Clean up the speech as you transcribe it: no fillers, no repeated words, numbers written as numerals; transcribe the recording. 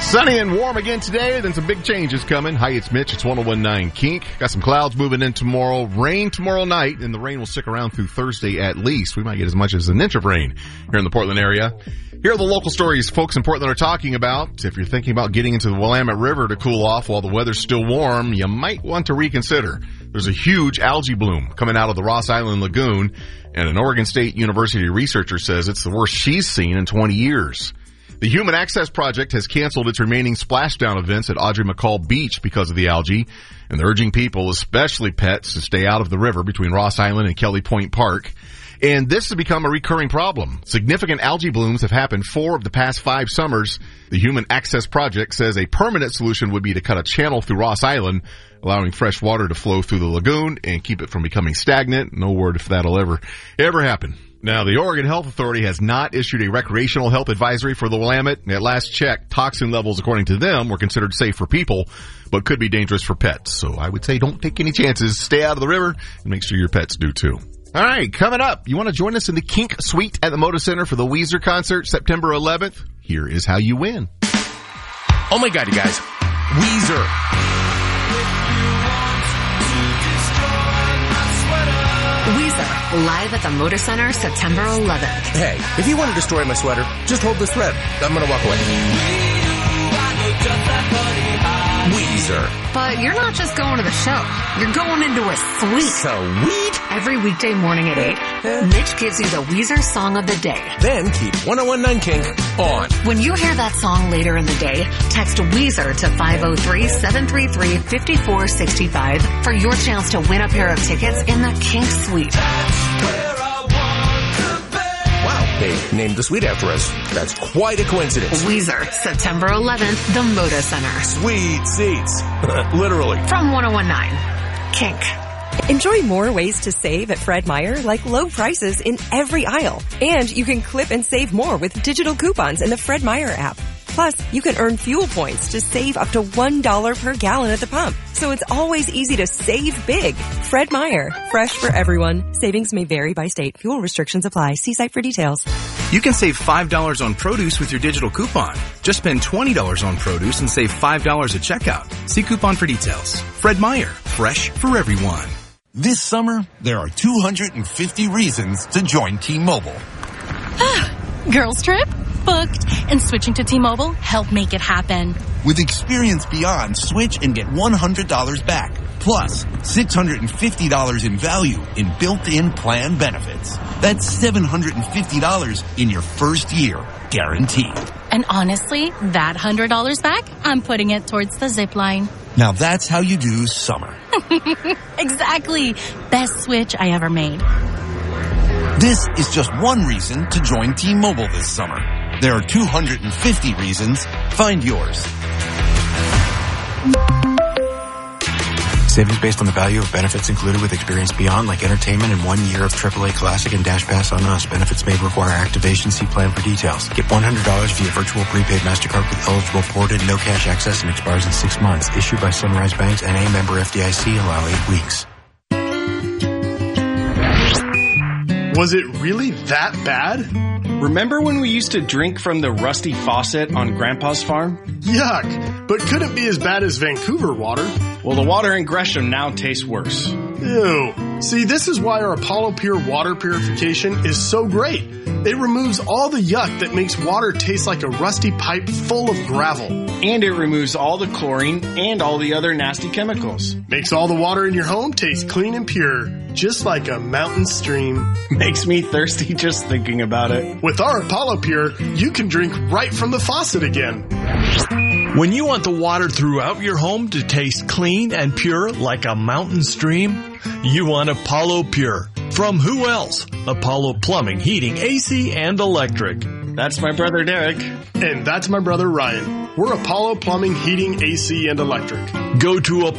Sunny and warm again today, then some big changes coming. Hi, it's Mitch. It's 101.9 Kink. Got some clouds moving in tomorrow. Rain tomorrow night, and the rain will stick around ththrough Thursday at least. We might get as much as an inch of rain here in the Portland area. Here are the local stories folks in Portland are talking about. If you're thinking about getting into the Willamette River to cool off while the weather's still warm, you might want to reconsider. There's a huge algae bloom coming out of the Ross Island Lagoon, and an Oregon State University researcher says it's the worst she's seen in 20 years. The Human Access Project has canceled its remaining splashdown events at Audrey McCall Beach because of the algae, and they're urging people, especially pets, to stay out of the river between Ross Island and Kelly Point Park. And this has become a recurring problem. Significant algae blooms have happened 4 of the past 5 summers. The Human Access Project says a permanent solution would be to cut a channel through Ross Island, allowing fresh water to flow through the lagoon and keep it from becoming stagnant. No word if that'll ever happen. Now, the Oregon Health Authority has not issued a recreational health advisory for the Willamette. At last check, toxin levels, according to them, were considered safe for people, but could be dangerous for pets. So I would say don't take any chances. Stay out of the river and make sure your pets do too. All right, coming up, you want to join us in the Kink Suite at the Moda Center for the Weezer concert September 11th? Here is how you win. Oh my God, you guys. Weezer. Weezer, live at the Moda Center September 11th. Hey, if you want to destroy my sweater, just hold this thread. I'm going to walk away. Weezer. But you're not just going to the show. You're going into a suite. Sweet. Every weekday morning at 8, Mitch gives you the Weezer song of the day. Then keep 101.9 Kink on. When you hear that song later in the day, text Weezer to 503-733-5465 for your chance to win a pair of tickets in the Kink Suite. Wow, they named the suite after us. That's quite a coincidence. Weezer, September 11th, the Moda Center. Sweet seats. Literally. From 101.9 Kink. Enjoy more ways to save at Fred Meyer, like low prices in every aisle. And you can clip and save more with digital coupons in the Fred Meyer app. Plus, you can earn fuel points to save up to $1 per gallon at the pump. So it's always easy to save big. Fred Meyer, fresh for everyone. Savings may vary by state. Fuel restrictions apply. See site for details. You can save $5 on produce with your digital coupon. Just spend $20 on produce and save $5 at checkout. See coupon for details. Fred Meyer, fresh for everyone. This summer, there are 250 reasons to join T-Mobile. Girls trip? Booked. And switching to T-Mobile helped make it happen. With Experience Beyond, switch and get $100 back. Plus, $650 in value in built-in plan benefits. That's $750 in your first year, guaranteed. And honestly, that $100 back, I'm putting it towards the zip line. Now that's how you do summer. Exactly. Best switch I ever made. This is just one reason to join T-Mobile this summer. There are 250 reasons. Find yours. Savings based on the value of benefits included with Experience Beyond, like entertainment and 1 year of AAA Classic and Dash Pass on Us. Benefits may require activation. See plan for details. Get $100 via virtual prepaid MasterCard with eligible ported, no cash access, and expires in 6 months. Issued by Sunrise Banks, N.A. member FDIC. Allow 8 weeks. Was it really that bad? Remember when we used to drink from the rusty faucet on Grandpa's farm? Yuck, but couldn't be as bad as Vancouver water. Well, the water in Gresham now tastes worse. Ew. See, this is why our Apollo Pure water purification is so great. It removes all the yuck that makes water taste like a rusty pipe full of gravel. And it removes all the chlorine and all the other nasty chemicals. Makes all the water in your home taste clean and pure, just like a mountain stream. Makes me thirsty just thinking about it. With our Apollo Pure, you can drink right from the faucet again. When you want the water throughout your home to taste clean and pure like a mountain stream, you want Apollo Pure. From who else? Apollo Plumbing, Heating, AC, and Electric. That's my brother Derek. And that's my brother Ryan. We're Apollo Plumbing, Heating, AC, and Electric. Go to